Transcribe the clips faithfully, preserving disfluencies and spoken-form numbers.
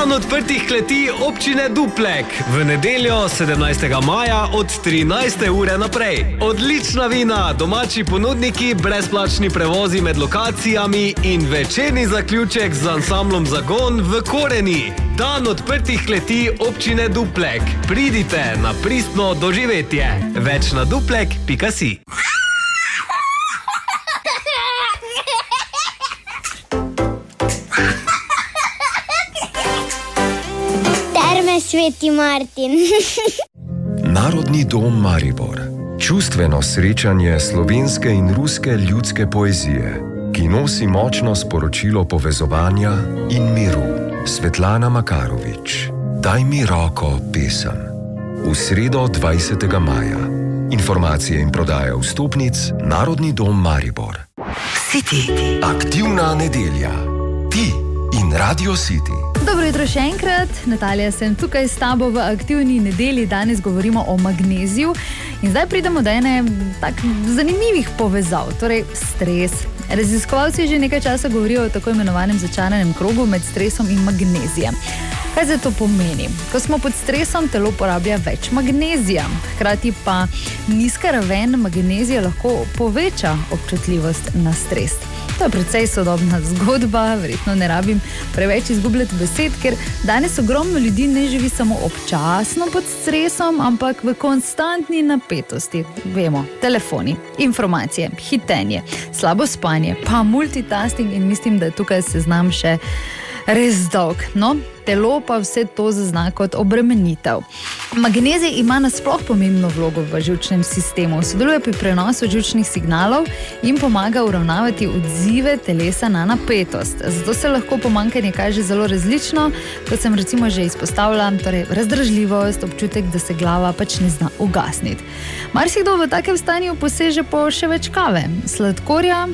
Dan odprtih kleti občine Duplek. V nedeljo sedemnajstega maja od trinajste ure naprej. Odlična vina, domači ponudniki, brezplačni prevozi med lokacijami in večerni zaključek z ansamblom Zagon v Koreni. Dan odprtih kleti občine Duplek. Pridite na pristno doživetje. Več na duplek pika si. Sveti Martin. Narodni dom Maribor. Čustveno srečanje slovenske in ruske ljudske poezije, ki nosi močno sporočilo povezovanja in miru. Svetlana Makarovič. Daj mi roko, pesem. V sredo dvajsetega maja. Informacije in prodaja vstopnic Narodni dom Maribor. City. Aktivna nedelja. Ti in Radio City. Dobro jutro še enkrat, Natalija sem tukaj s tabo v aktivni nedelji. Danes govorimo o magneziju in zdaj pridemo do ene tak zanimivih povezav, torej stres. Raziskovalci že nekaj časa govorijo o tako imenovanem začaranem krogu med stresom in magnezijem. Kaj zdaj to pomeni? Ko smo pod stresom, telo porablja več magnezija, hkrati pa nizka raven magnezija lahko poveča občutljivost na stres. To je precej sodobna zgodba, verjetno ne rabim preveč izgubljati besed, ker danes ogromno ljudi ne živi samo občasno pod stresom, ampak v konstantni napetosti. Vemo, telefoni, informacije, hitenje, slabo spanje, pa multitasking in mislim, da je tukaj seznam še res dolg. No, telo pa vse to zazna kot obremenitev. Magnezij ima nasploh pomembno vlogo v živčnem sistemu. Sodeluje pri prenosu živčnih signalov in pomaga uravnavati odzive telesa na napetost. Zato se lahko pomanjkanje kaže zelo različno, kot sem recimo že izpostavila, torej razdražljivost, občutek, da se glava pač ne zna ugasniti. Marsikdo v takem stanju poseže po še več kave, sladkorja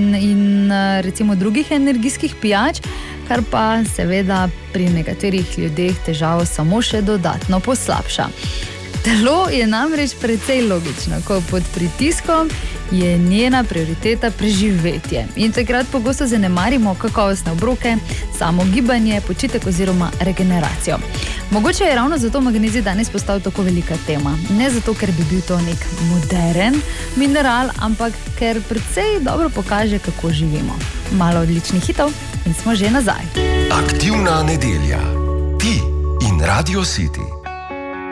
in recimo drugih energijskih pijač, kar pa seveda pri nekaterih ljudeh težavo samo še dodatno poslabša. Telo je namreč precej logično, ko pod pritiskom je njena prioriteta preživetje. In takrat pogosto zanemarimo kakovostne obroke, samo gibanje, počitek oziroma regeneracijo. Mogoče je ravno zato magnezij danes postal tako velika tema. Ne zato, ker bi bil to nek moderen mineral, ampak ker precej dobro pokaže, kako živimo. Malo odličnih hitov in smo že nazaj. Aktivna nedelja. Ti in Radio City.